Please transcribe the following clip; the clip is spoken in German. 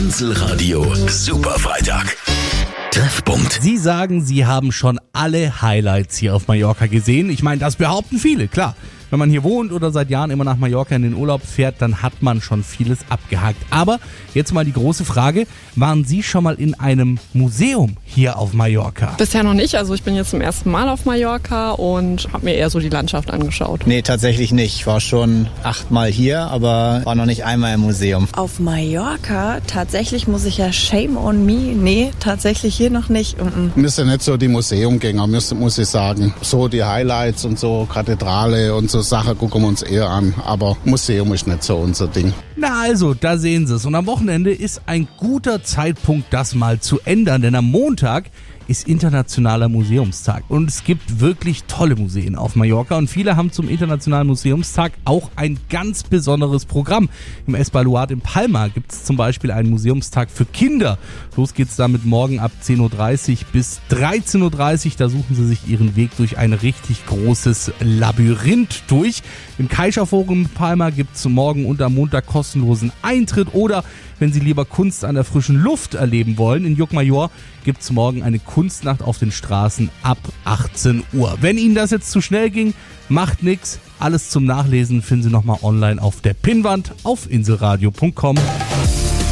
Inselradio Superfreitag. Treffpunkt. Sie sagen, Sie haben schon alle Highlights hier auf Mallorca gesehen. Ich meine, das behaupten viele, klar. Wenn man hier wohnt oder seit Jahren immer nach Mallorca in den Urlaub fährt, dann hat man schon vieles abgehakt. Aber jetzt mal die große Frage, waren Sie schon mal in einem Museum hier auf Mallorca? Bisher noch nicht, also ich bin jetzt zum ersten Mal auf Mallorca und habe mir eher so die Landschaft angeschaut. Nee, tatsächlich nicht. Ich war schon 8-mal hier, aber war noch nicht einmal im Museum. Auf Mallorca, tatsächlich muss ich ja shame on me. Nee, tatsächlich hier noch nicht. Wir sind nicht so die Museumgänger, muss ich sagen. So die Highlights und so Kathedrale und so Sachen gucken wir uns eher an. Aber Museum ist nicht so unser Ding. Na also, da sehen Sie es. Und am Wochenende ist ein guter Zeitpunkt, das mal zu ändern. Denn am Montag ist Internationaler Museumstag. Und es gibt wirklich tolle Museen auf Mallorca. Und viele haben zum Internationalen Museumstag auch ein ganz besonderes Programm. Im Es Baluard in Palma gibt es zum Beispiel einen Museumstag für Kinder. Los geht's damit morgen ab 10.30 Uhr bis 13.30 Uhr. Da suchen Sie sich Ihren Weg durch ein richtig großes Labyrinth durch. Im Caixa Forum in Palma gibt es morgen und am Montag kostenlosen Eintritt. Oder wenn Sie lieber Kunst an der frischen Luft erleben wollen, in Llucmajor gibt es morgen eine Kunstnacht auf den Straßen ab 18 Uhr. Wenn Ihnen das jetzt zu schnell ging, macht nix. Alles zum Nachlesen finden Sie nochmal online auf der Pinnwand auf inselradio.com.